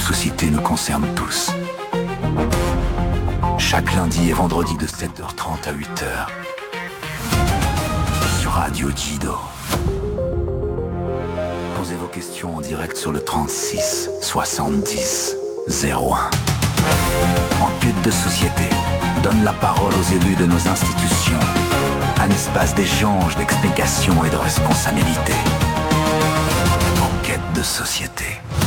société nous concerne tous. Chaque lundi et vendredi de 7h30 à 8h. Sur Radio Jido. Posez vos questions en direct sur le 36 70 01. Enquête de société donne la parole aux élus de nos institutions. Un espace d'échange, d'explication et de responsabilité. Enquête de société.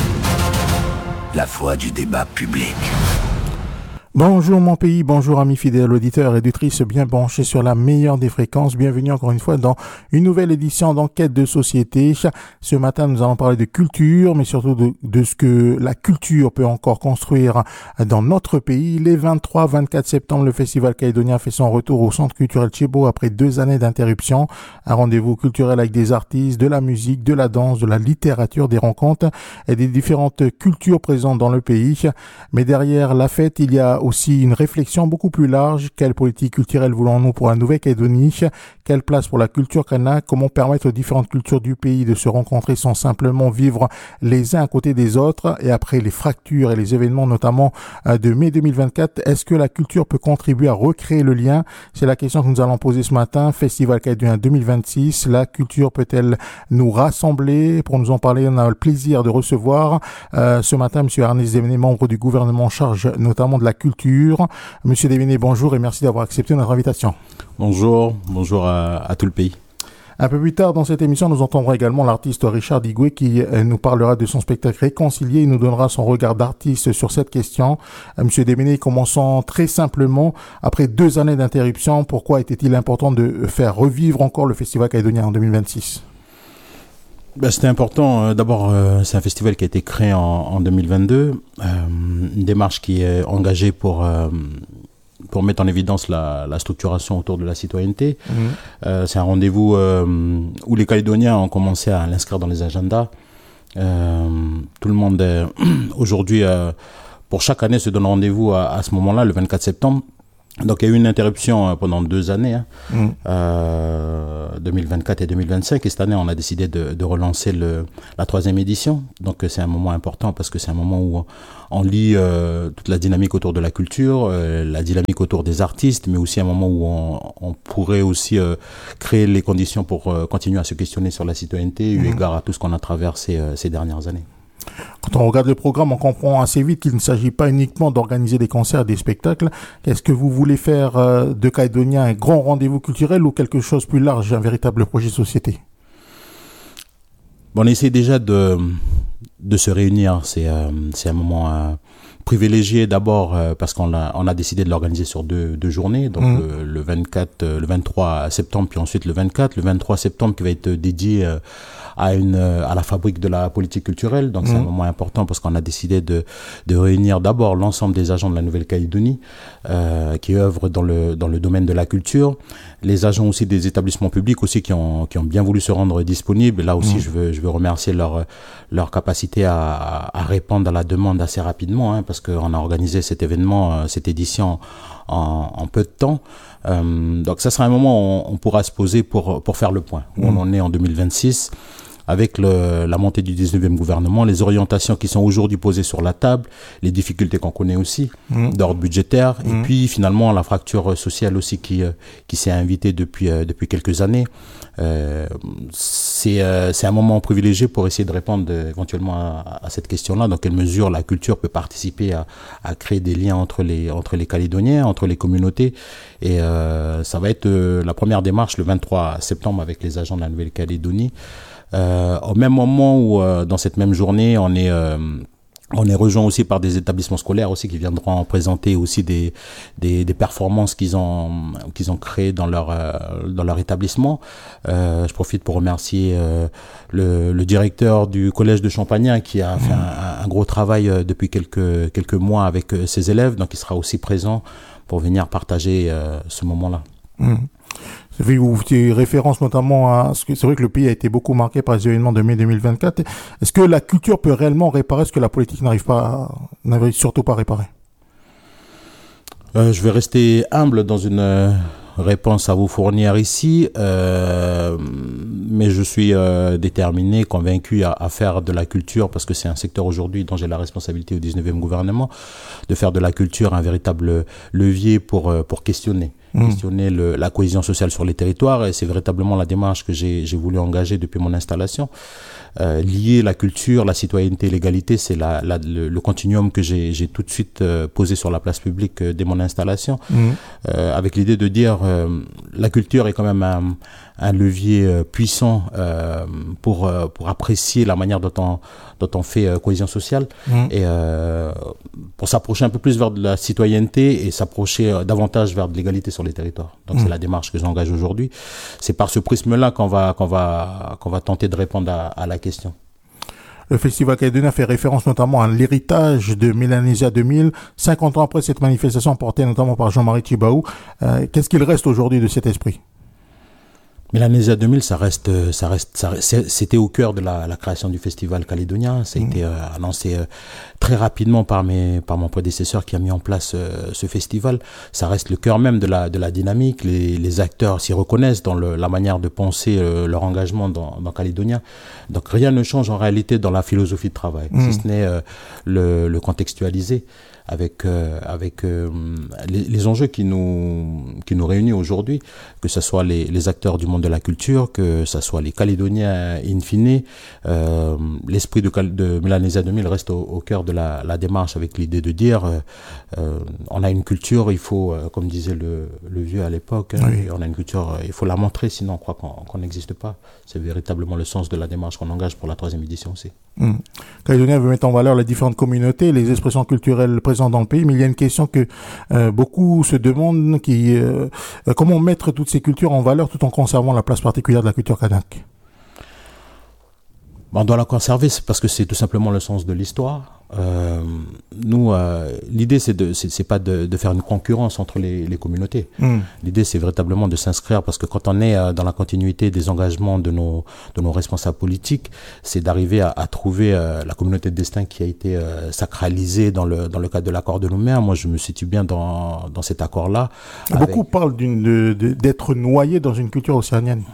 La voix du débat public. Bonjour mon pays, bonjour amis fidèles auditeurs et auditrices bien branchés sur la meilleure des fréquences. Bienvenue encore une fois dans une nouvelle édition d'Enquête de société. Ce matin, nous allons parler de culture, mais surtout de ce que la culture peut encore construire dans notre pays. Les 23-24 septembre, le Festival Calédonien fait son retour au Centre culturel Tchébo après 2 années d'interruption. Un rendez-vous culturel avec des artistes, de la musique, de la danse, de la littérature, des rencontres et des différentes cultures présentes dans le pays. Mais derrière la fête, il y a aussi une réflexion beaucoup plus large. Quelle politique culturelle voulons-nous pour la Nouvelle-Calédonie? Quelle place pour la culture kanak? Comment permettre aux différentes cultures du pays de se rencontrer sans simplement vivre les uns à côté des autres? Et après les fractures et les événements notamment de mai 2024, est-ce que la culture peut contribuer à recréer le lien? C'est la question que nous allons poser ce matin. Festival Calédonien 2026, la culture peut-elle nous rassembler? Pour nous en parler, on a le plaisir de recevoir ce matin M. Ernest Devenet, membre du gouvernement en charge notamment de la culture. Monsieur Devenet, bonjour et merci d'avoir accepté notre invitation. Bonjour à tout le pays. Un peu plus tard dans cette émission, nous entendrons également l'artiste Richard Digoué qui nous parlera de son spectacle Réconcilié. Il nous donnera son regard d'artiste sur cette question. Monsieur Devenet, commençons très simplement. Après 2 années d'interruption, pourquoi était-il important de faire revivre encore le Festival Calédonien en 2026 ? C'était important. D'abord, c'est un festival qui a été créé en 2022. Une démarche qui est engagée pour mettre en évidence la structuration autour de la citoyenneté. C'est un rendez-vous où les Calédoniens ont commencé à l'inscrire dans les agendas. Tout le monde, aujourd'hui, pour chaque année, se donne rendez-vous à ce moment-là, le 24 septembre. Donc il y a eu une interruption pendant 2 années, 2024 et 2025, et cette année on a décidé de relancer la 3e édition. Donc c'est un moment important parce que c'est un moment où on lit toute la dynamique autour de la culture, la dynamique autour des artistes, mais aussi un moment où on pourrait aussi créer les conditions pour continuer à se questionner sur la citoyenneté, eu égard à tout ce qu'on a traversé ces dernières années. Quand on regarde le programme, on comprend assez vite qu'il ne s'agit pas uniquement d'organiser des concerts, des spectacles. Est-ce que vous voulez faire de Calédonia un grand rendez-vous culturel ou quelque chose de plus large, un véritable projet de société? On essaie déjà de se réunir. C'est un moment privilégié d'abord parce qu'on a décidé de l'organiser sur deux journées, donc le 24, le 23 septembre, puis ensuite le 24. Le 23 septembre qui va être dédié à la fabrique de la politique culturelle. Donc c'est un moment important parce qu'on a décidé de réunir d'abord l'ensemble des agents de la Nouvelle-Calédonie qui œuvrent dans le domaine de la culture, les agents aussi des établissements publics aussi qui ont bien voulu se rendre disponibles. Là aussi je veux remercier leur capacité à répondre à la demande assez rapidement, parce qu'on a organisé cet événement, cette édition en peu de temps. Donc ça sera un moment où on pourra se poser pour faire le point, où on en est en 2026, avec la montée du 19e gouvernement, les orientations qui sont aujourd'hui posées sur la table, les difficultés qu'on connaît aussi, d'ordre budgétaire, et puis finalement la fracture sociale aussi qui s'est invitée depuis quelques années. C'est un moment privilégié pour essayer de répondre éventuellement à cette question-là. Dans quelle mesure la culture peut participer à créer des liens entre les Calédoniens, entre les communautés. Et ça va être la première démarche le 23 septembre avec les agents de la Nouvelle-Calédonie. Au même moment où dans cette même journée on est rejoint aussi par des établissements scolaires aussi qui viendront présenter aussi des performances qu'ils ont créées dans leur établissement. Je profite pour remercier le directeur du collège de Champagnat qui a fait un gros travail depuis quelques mois avec ses élèves, donc il sera aussi présent pour venir partager ce moment-là. Vous faites référence notamment à ce que c'est vrai que le pays a été beaucoup marqué par les événements de mai 2024. Est-ce que la culture peut réellement réparer ce que la politique n'arrive surtout pas à réparer? Je vais rester humble dans une réponse à vous fournir ici, mais je suis déterminé, convaincu à faire de la culture, parce que c'est un secteur aujourd'hui dont j'ai la responsabilité au 19e gouvernement, de faire de la culture un véritable levier pour questionner la cohésion sociale sur les territoires, et c'est véritablement la démarche que j'ai voulu engager depuis mon installation. Lier la culture, la citoyenneté et l'égalité, c'est le continuum que j'ai tout de suite posé sur la place publique dès mon installation, avec l'idée de dire la culture est quand même un levier puissant pour apprécier la manière dont on fait cohésion sociale, et pour s'approcher un peu plus vers de la citoyenneté et s'approcher davantage vers de l'égalité sur les territoires. Donc c'est la démarche que j'engage aujourd'hui. C'est par ce prisme-là qu'on va tenter de répondre à la question. Le Festival calédonien fait référence notamment à l'héritage de Mélanésia 2000, 50 ans après cette manifestation portée notamment par Jean-Marie Tjibaou. Qu'est-ce qu'il reste aujourd'hui de cet esprit ? Mélanésia 2000, c'était au cœur de la création du festival calédonien. Ça a été annoncé très rapidement par mon prédécesseur qui a mis en place ce festival. Ça reste le cœur même de la dynamique. Les acteurs s'y reconnaissent dans la manière de penser leur engagement dans Calédonia. Donc rien ne change en réalité dans la philosophie de travail, si ce n'est le contextualiser avec les enjeux qui nous réunissent aujourd'hui, que ce soit les acteurs du monde de la culture, que ce soit les Calédoniens in fine. L'esprit de Mélanésia 2000 reste au cœur de la démarche, avec l'idée de dire on a une culture, il faut, comme disait le vieux à l'époque, on a une culture, il faut la montrer, sinon on croit qu'on n'existe pas. C'est véritablement le sens de la démarche qu'on engage pour la 3e édition aussi. Calédonia veut mettre en valeur les différentes communautés, les expressions culturelles présentes dans le pays, mais il y a une question que beaucoup se demandent, comment mettre toutes ces cultures en valeur tout en conservant la place particulière de la culture kanak? On doit la conserver, c'est parce que c'est tout simplement le sens de l'histoire. Nous, l'idée c'est pas de faire une concurrence entre les communautés. L'idée c'est véritablement de s'inscrire, parce que quand on est dans la continuité des engagements de nos responsables politiques, c'est d'arriver à trouver la communauté de destin qui a été sacralisée dans le cadre de l'accord de Nouméa. Moi je me situe bien dans cet accord-là. Beaucoup parlent d'être noyé dans une culture océanienne.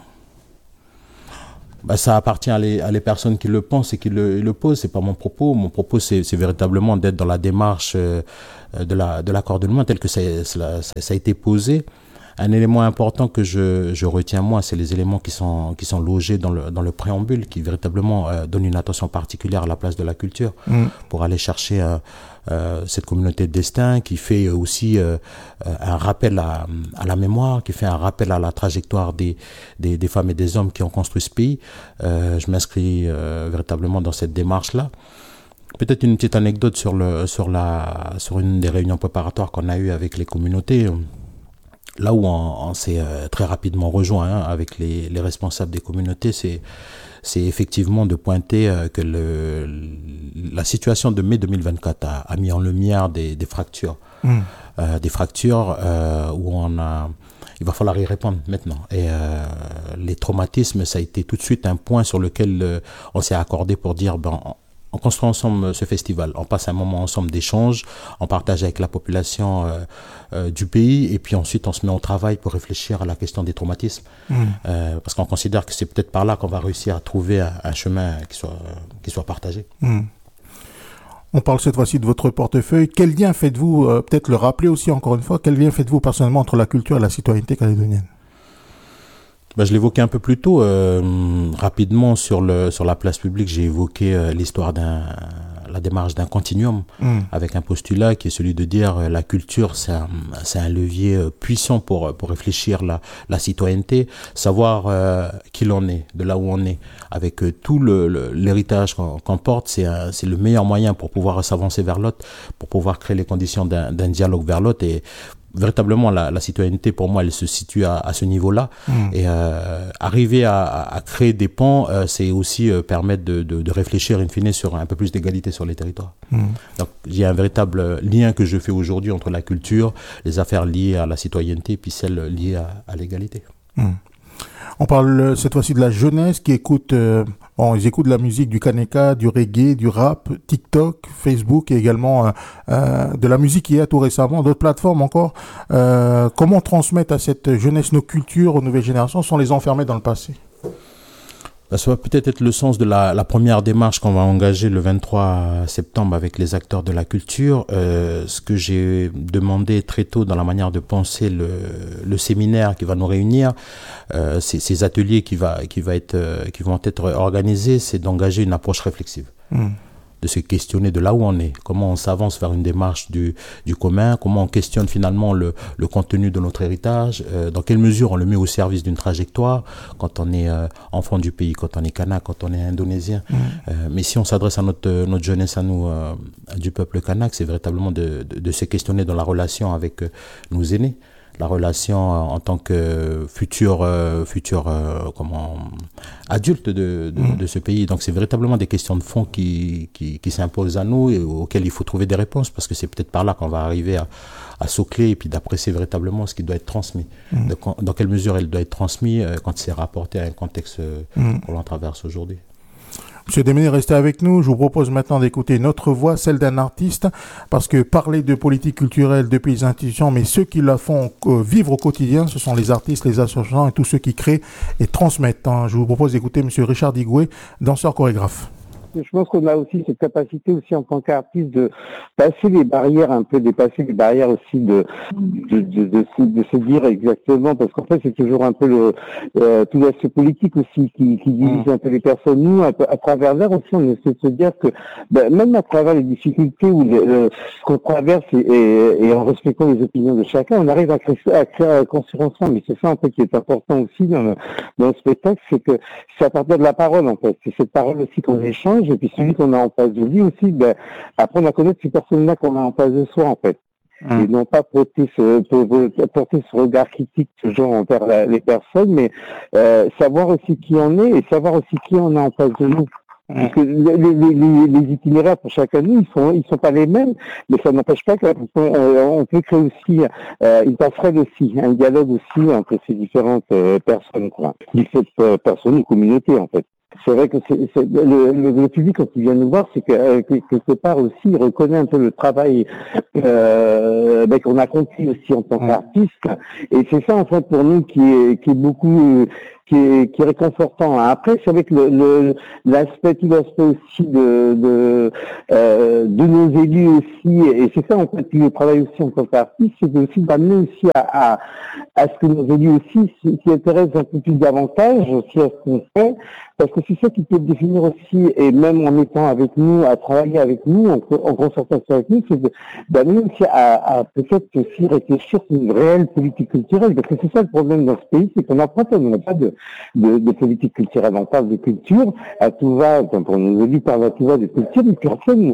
Ça appartient à les personnes qui le pensent et qui le posent. C'est pas mon propos. Mon propos, c'est véritablement d'être dans la démarche de l'accord de Nouméa tel que ça a été posé. Un élément important que je retiens moi, c'est les éléments qui sont logés dans le préambule, qui véritablement donnent une attention particulière à la place de la culture, pour aller chercher cette communauté de destin, qui fait aussi un rappel à la mémoire, qui fait un rappel à la trajectoire des femmes et des hommes qui ont construit ce pays. Je m'inscris véritablement dans cette démarche-là. Peut-être une petite anecdote sur une des réunions préparatoires qu'on a eues avec les communautés, là où on s'est très rapidement rejoint avec les responsables des communautés. C'est effectivement de pointer que la situation de mai 2024 a mis en lumière des fractures. Des fractures où il va falloir y répondre maintenant. Et les traumatismes, ça a été tout de suite un point sur lequel on s'est accordé pour dire on construit ensemble ce festival, on passe un moment ensemble d'échange, on partage avec la population du pays, et puis ensuite on se met au travail pour réfléchir à la question des traumatismes, parce qu'on considère que c'est peut-être par là qu'on va réussir à trouver un chemin qui soit partagé. On parle cette fois-ci de votre portefeuille. Quel lien faites-vous, peut-être le rappeler aussi encore une fois, quel lien faites-vous personnellement entre la culture et la citoyenneté calédonienne? Je l'évoquais un peu plus tôt, rapidement sur la place publique, j'ai évoqué l'histoire la démarche d'un continuum, avec un postulat qui est celui de dire la culture, c'est un levier puissant pour réfléchir la citoyenneté, savoir qui l'on est, de là où on est, avec tout l'héritage qu'on porte, c'est le meilleur moyen pour pouvoir s'avancer vers l'autre, pour pouvoir créer les conditions d'un dialogue vers l'autre. Et véritablement, la citoyenneté, pour moi, elle se situe à ce niveau-là. Et arriver à créer des ponts, c'est aussi permettre de réfléchir, in fine, sur un peu plus d'égalité sur les territoires. Donc, il y a un véritable lien que je fais aujourd'hui entre la culture, les affaires liées à la citoyenneté, puis celles liées à l'égalité. On parle cette fois-ci de la jeunesse qui écoute, ils écoutent de la musique du Kaneka, du reggae, du rap, TikTok, Facebook et également de la musique qui est tout récemment, d'autres plateformes encore. Comment transmettre à cette jeunesse nos cultures aux nouvelles générations sans les enfermer dans le passé? Ça va peut-être être le sens de la première démarche qu'on va engager le 23 septembre avec les acteurs de la culture. Ce que j'ai demandé très tôt dans la manière de penser le séminaire qui va nous réunir, ces ateliers qui vont être organisés, c'est d'engager une approche réflexive. De se questionner de là où on est, comment on s'avance vers une démarche du commun, comment on questionne finalement le contenu de notre héritage, dans quelle mesure on le met au service d'une trajectoire quand on est enfant du pays, quand on est kanak, quand on est indonésien. Mais si on s'adresse à notre jeunesse, à nous, du peuple kanak, c'est véritablement de se questionner dans la relation avec nos aînés, la relation en tant que futur adulte de ce pays. Donc c'est véritablement des questions de fond qui s'imposent à nous et auxquelles il faut trouver des réponses, parce que c'est peut-être par là qu'on va arriver à s'aucler et puis d'apprécier véritablement ce qui doit être transmis. Dans quelle mesure elle doit être transmise quand c'est rapporté à un contexte que l'on traverse aujourd'hui. Monsieur Déméné, restez avec nous. Je vous propose maintenant d'écouter notre voix, celle d'un artiste, parce que parler de politique culturelle depuis les institutions, mais ceux qui la font vivre au quotidien, ce sont les artistes, les associations et tous ceux qui créent et transmettent. Je vous propose d'écouter monsieur Richard Digoué, danseur chorégraphe. Je pense qu'on a aussi cette capacité aussi en tant qu'artiste de passer les barrières, un peu dépasser les barrières aussi de se dire exactement, parce qu'en fait c'est toujours un peu tout l'aspect politique aussi qui divise un peu les personnes. Nous, à travers l'art aussi, on essaie de se dire que même à travers les difficultés ou ce qu'on traverse et en respectant les opinions de chacun, on arrive à construire ensemble. Mais c'est ça un peu qui est important aussi dans le spectacle, c'est que c'est à partir de la parole en fait. C'est cette parole aussi qu'on échange. Et puis celui qu'on a en face de lui aussi, apprendre à connaître ces personnes-là qu'on a en face de soi, en fait. Et non pas porter ce regard critique toujours envers les personnes, mais savoir aussi qui on est et savoir aussi qui on a en face de nous. Parce que les itinéraires pour chacun de nous, ils sont pas les mêmes, mais ça n'empêche pas qu'on peut créer aussi une passerelle aussi, un dialogue aussi entre ces différentes personnes, quoi. Différentes personnes ou communautés, en fait. C'est vrai que le public, quand il vient nous voir, c'est que quelque part aussi, il reconnaît un peu le travail qu'on accomplit aussi en tant qu'artiste. Et c'est ça, en fait, pour nous, qui est beaucoup... qui est réconfortant. Après, c'est avec tout l'aspect aussi de nos élus aussi, et c'est ça en fait le travail aussi en tant qu'artiste, c'est aussi d'amener aussi à ce que nos élus aussi s'y intéressent un peu plus davantage aussi à ce qu'on fait, parce que c'est ça qui peut définir aussi, et même en étant avec nous, à travailler avec nous, en concertation avec nous, c'est d'amener aussi à peut-être aussi réfléchir sur une réelle politique culturelle, parce que c'est ça le problème dans ce pays, c'est qu'on n'a pas de politique culturelle. On parle de culture à tout va, quand on dit par à tout va de culture, mais personne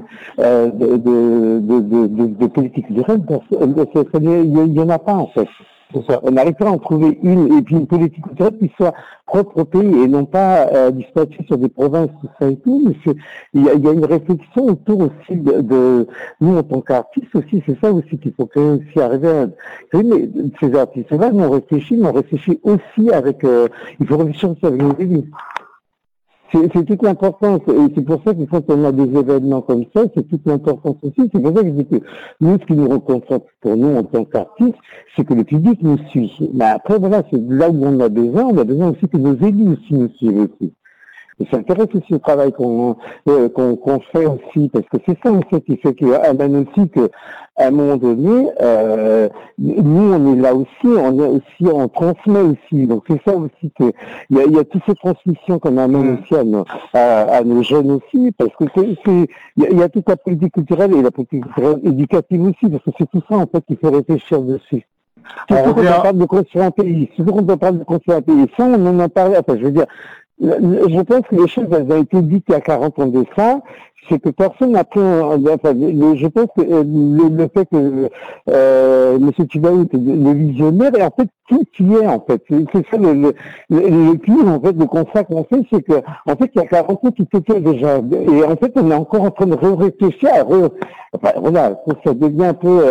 de politique culturelle, il n'y en a pas en fait. On n'arrive pas à en trouver une, et puis une politique culturelle qui soit propre au pays et non pas dispatchée sur des provinces, tout ça et tout, mais il y a une réflexion autour aussi de nous en tant qu'artistes aussi, c'est ça aussi qu'il faut aussi arriver à créer. Ces artistes-là, on réfléchit aussi avec, il faut réfléchir aussi avec nos élus. C'est toute l'importance, et c'est pour ça que quand on a des événements comme ça, c'est toute l'importance aussi. C'est pour ça que je dis que nous, ce qui nous reconforte pour nous en tant qu'artistes, c'est que le public nous suit. Mais après, voilà, c'est là où on a besoin aussi que nos élus aussi nous suivent aussi. Et ça intéresse aussi au travail qu'on fait aussi, parce que c'est ça aussi qui fait qu'il amène aussi que, à un moment donné, nous on est là aussi, on transmet aussi. Donc c'est ça aussi que il y a toutes ces transmissions qu'on amène aussi à nos jeunes aussi, parce que il y a toute la politique culturelle et la politique culturelle éducative aussi, parce que c'est tout ça en fait qu'il faut réfléchir dessus. Surtout quand on parle de construire un pays, ça on en a parlé, enfin je veux dire, je pense que les choses elles ont été dites il y a 40 ans de ça. c'est que personne n'a pris, je pense que le fait que M. Tibaou était le visionnaire, et en fait, tout y est, en fait. C'est ça le pire, en fait, le constat qu'on fait, c'est que, en fait, il y a 40 ans, tout était déjà. Et en fait, on est encore en train de réfléchir voilà, ça devient un peu,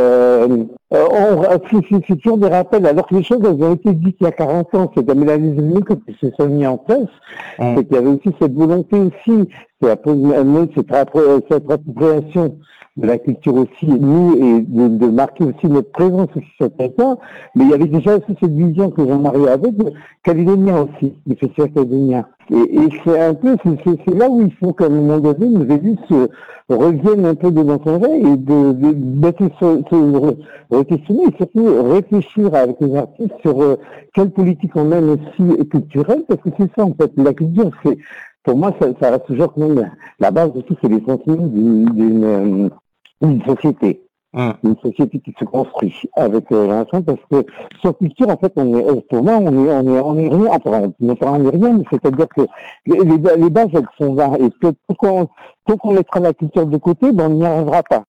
c'est toujours des rappels, alors que les choses, elles ont été dites il y a 40 ans, c'est comme la années que se sont mis en place, c'est qu'il y avait aussi cette volonté aussi, cette appropriation de la culture aussi, nous, et de marquer aussi notre présence aussi sur le territoire, mais il y avait déjà aussi cette vision que Jean-Marie avait de Calédonien aussi, du festival calédonien. Et c'est un peu, c'est là où il faut qu'à un moment donné, nos élus reviennent un peu de l'intérêt et de re-questionner et surtout réfléchir avec les artistes sur quelle politique on mène aussi culturelle, parce que c'est ça en fait, la culture, c'est, pour moi, ça reste toujours quand même la base de tout, c'est les sentiments d'une société. Une société qui se construit avec l'ensemble, parce que sur culture, en fait, pour moi, on est rien, enfin, on n'est rien, mais c'est-à-dire que les bases, elles sont là, et que tant qu'on mettra la culture de côté, on n'y arrivera pas.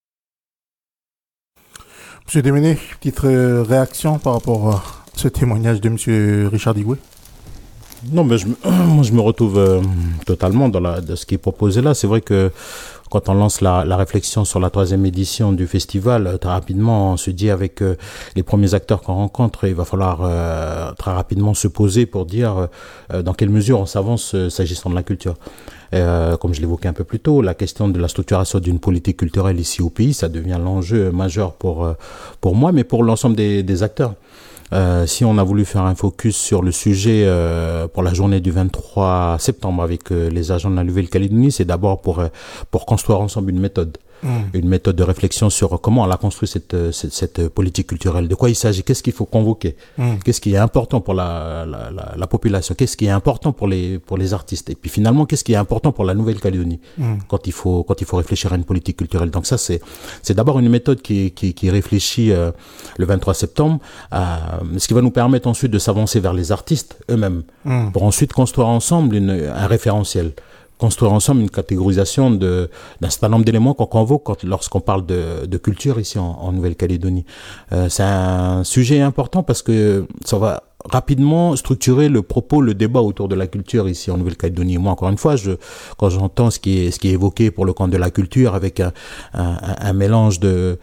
Monsieur Déméné, petite réaction par rapport à ce témoignage de Monsieur Richard Digoué? Non, mais moi, je me retrouve totalement dans ce qui est proposé là. C'est vrai que quand on lance la réflexion sur la 3e édition du festival, très rapidement, on se dit avec les premiers acteurs qu'on rencontre, il va falloir très rapidement se poser pour dire dans quelle mesure on s'avance s'agissant de la culture. Comme je l'évoquais un peu plus tôt, la question de la structuration d'une politique culturelle ici au pays, ça devient l'enjeu majeur pour moi, mais pour l'ensemble des acteurs. Si on a voulu faire un focus sur le sujet pour la journée du 23 septembre avec les agents de la Nouvelle-Calédonie, c'est d'abord pour construire ensemble une méthode. Une méthode de réflexion sur comment on a construit cette politique culturelle. De quoi il s'agit? Qu'est-ce qu'il faut convoquer? Qu'est-ce qui est important pour la population? Qu'est-ce qui est important pour les artistes? Et puis finalement, qu'est-ce qui est important pour la Nouvelle-Calédonie quand il faut réfléchir à une politique culturelle? Donc ça, c'est d'abord une méthode qui réfléchit le 23 septembre, ce qui va nous permettre ensuite de s'avancer vers les artistes eux-mêmes pour ensuite construire ensemble un référentiel. Construire ensemble une catégorisation d'un certain nombre d'éléments qu'on convoque lorsqu'on parle de culture ici en Nouvelle-Calédonie. C'est un sujet important parce que ça va rapidement structurer le propos, le débat autour de la culture ici en Nouvelle-Calédonie. Moi, encore une fois, quand j'entends ce qui est évoqué pour le camp de la culture avec un mélange de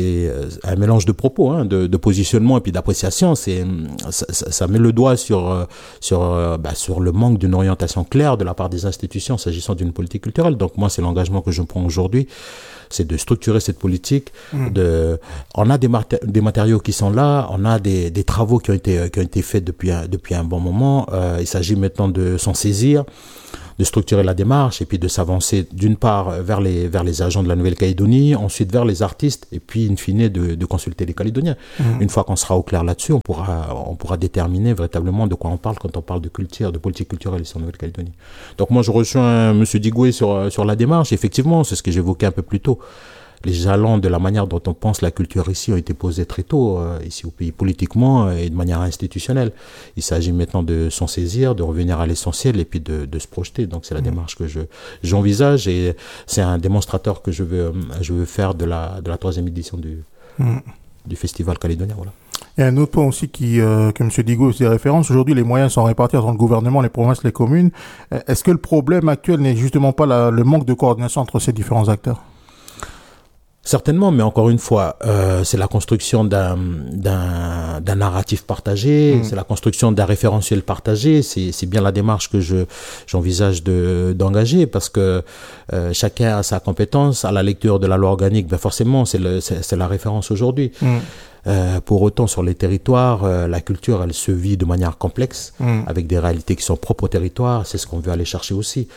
propos, de positionnement et puis d'appréciation, ça met le doigt sur le manque d'une orientation claire de la part des institutions s'agissant d'une politique culturelle. Donc moi, c'est l'engagement que je prends aujourd'hui, c'est de structurer cette politique. On a des matériaux qui sont là, on a des travaux qui ont été faits depuis un bon moment. Il s'agit maintenant de s'en saisir, de structurer la démarche et puis de s'avancer d'une part vers les agents de la Nouvelle-Calédonie, ensuite vers les artistes et puis in fine de consulter les Calédoniens. Une fois qu'on sera au clair là-dessus, on pourra déterminer véritablement de quoi on parle quand on parle de culture, de politique culturelle ici en Nouvelle-Calédonie. Donc moi je rejoins M. Digoué sur la démarche. Effectivement, c'est ce que j'évoquais un peu plus tôt. Les jalons de la manière dont on pense la culture ici ont été posés très tôt, ici au pays, politiquement et de manière institutionnelle. Il s'agit maintenant de s'en saisir, de revenir à l'essentiel et puis de se projeter. Donc c'est la démarche que j'envisage et c'est un démonstrateur que je veux faire de la 3e édition du Festival calédonien. Voilà. Il y a un autre point aussi que M. Digoué faisait référence. Aujourd'hui, les moyens sont répartis entre le gouvernement, les provinces, les communes. Est-ce que le problème actuel n'est justement pas le manque de coordination entre ces différents acteurs? Certainement, mais encore une fois, c'est la construction d'un narratif partagé, c'est la construction d'un référentiel partagé. C'est bien la démarche que j'envisage d'engager parce que chacun a sa compétence, à la lecture de la loi organique. Ben forcément, c'est la référence aujourd'hui. Pour autant, sur les territoires, la culture, elle se vit de manière complexe, avec des réalités qui sont propres au territoire. C'est ce qu'on veut aller chercher aussi.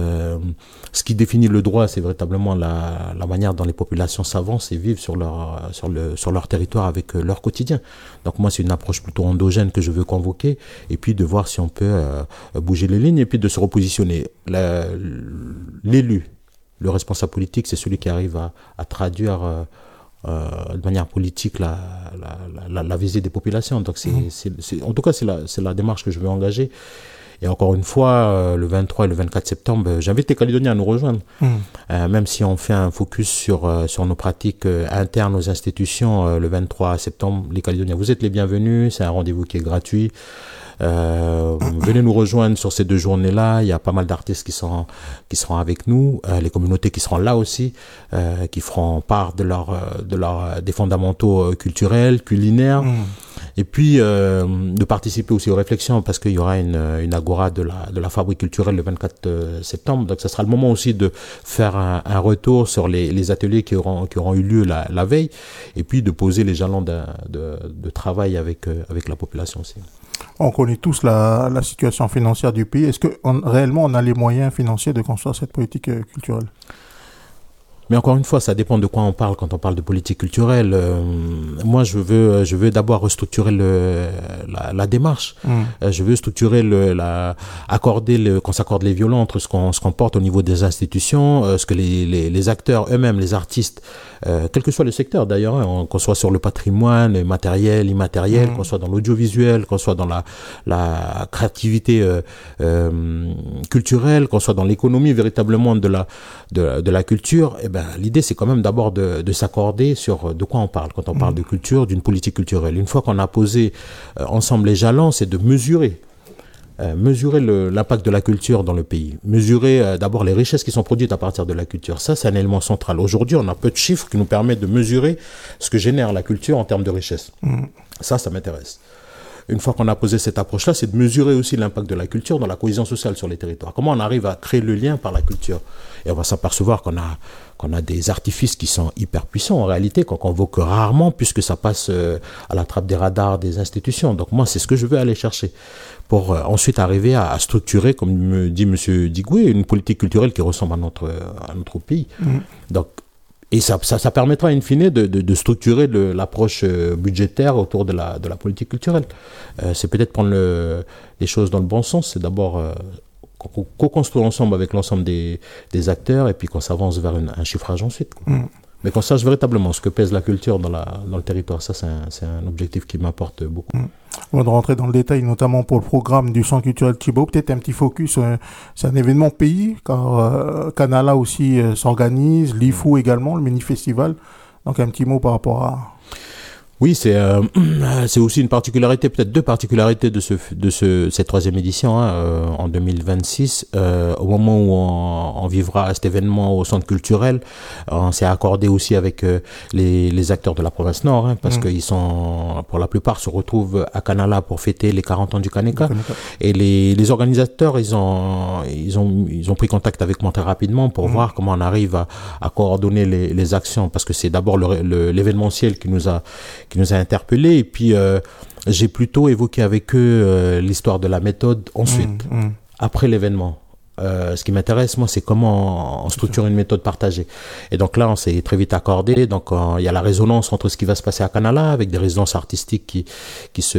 Ce qui définit le droit, c'est véritablement la manière dont les populations s'avancent et vivent sur leur territoire avec leur quotidien. Donc moi, c'est une approche plutôt endogène que je veux convoquer, et puis de voir si on peut bouger les lignes, et puis de se repositionner. L'élu, le responsable politique, c'est celui qui arrive à traduire de manière politique la visée des populations. Donc en tout cas c'est la démarche que je veux engager Et encore une fois, le 23 et le 24 septembre, j'invite les Calédoniens à nous rejoindre. Même si on fait un focus sur nos pratiques internes aux institutions, le 23 septembre, les Calédoniens, vous êtes les bienvenus. C'est un rendez-vous qui est gratuit. Venez nous rejoindre sur ces 2 journées-là. Il y a pas mal d'artistes qui seront avec nous, les communautés qui seront là aussi, qui feront part des fondamentaux culturels, culinaires, et puis de participer aussi aux réflexions, parce qu'il y aura une agora de la fabrique culturelle le 24 septembre. Donc ça sera le moment aussi de faire un retour sur les ateliers qui auront eu lieu la veille, et puis de poser les jalons de travail avec la population aussi. On connaît tous la situation financière du pays. Est-ce que réellement on a les moyens financiers de construire cette politique culturelle? Mais encore une fois, ça dépend de quoi on parle quand on parle de politique culturelle. Moi, je veux d'abord restructurer la démarche. Je veux structurer qu'on s'accorde les violons entre ce qu'on porte au niveau des institutions, ce que les acteurs eux-mêmes, les artistes, quel que soit le secteur d'ailleurs, hein, qu'on soit sur le patrimoine matériel, immatériel, qu'on soit dans l'audiovisuel, qu'on soit dans la créativité culturelle, qu'on soit dans l'économie véritablement de la culture. Eh ben, l'idée, c'est quand même d'abord de s'accorder sur de quoi on parle quand on parle de culture, d'une politique culturelle. Une fois qu'on a posé ensemble les jalons, c'est de mesurer l'impact de la culture dans le pays. Mesurer d'abord les richesses qui sont produites à partir de la culture. Ça, c'est un élément central. Aujourd'hui, on a peu de chiffres qui nous permettent de mesurer ce que génère la culture en termes de richesse. Ça m'intéresse. Une fois qu'on a posé cette approche-là, c'est de mesurer aussi l'impact de la culture dans la cohésion sociale sur les territoires. Comment on arrive à créer le lien par la culture? Et on va s'apercevoir qu'on a des artifices qui sont hyper puissants en réalité, qu'on convoque rarement, puisque ça passe à la trappe des radars des institutions. Donc moi, c'est ce que je veux aller chercher pour ensuite arriver à structurer, comme me dit M. Digoué, une politique culturelle qui ressemble à notre pays. Donc, et ça permettra in fine de structurer l'approche budgétaire autour de la politique culturelle. C'est peut-être prendre les choses dans le bon sens. C'est d'abord co-construire ensemble avec l'ensemble des acteurs, et puis qu'on s'avance vers un chiffrage ensuite. Mais qu'on sache véritablement ce que pèse la culture dans le territoire. Ça, c'est un objectif qui m'apporte beaucoup. On va rentrer dans le détail, notamment pour le programme du Centre culturel Tchibo. Peut-être un petit focus, c'est un événement pays, car Canala aussi s'organise, l'IFU également, le mini-festival. Donc un petit mot par rapport à... Oui, c'est aussi une particularité, peut-être 2 particularités de cette 3e édition en 2026. Au moment où on vivra cet événement au centre culturel, on s'est accordé aussi avec les acteurs de la province Nord, parce qu'ils sont, pour la plupart, se retrouvent à Canala pour fêter les 40 ans du Kaneka. Et les organisateurs, ils ont pris contact avec moi très rapidement pour voir comment on arrive à coordonner les actions, parce que c'est d'abord l'événementiel qui nous a interpellés, et puis j'ai plutôt évoqué avec eux l'histoire de la méthode ensuite, après l'événement. Ce qui m'intéresse, moi, c'est comment on structure une méthode partagée. Et donc là, on s'est très vite accordé. Donc il y a la résonance entre ce qui va se passer à Canala, avec des résidences artistiques qui se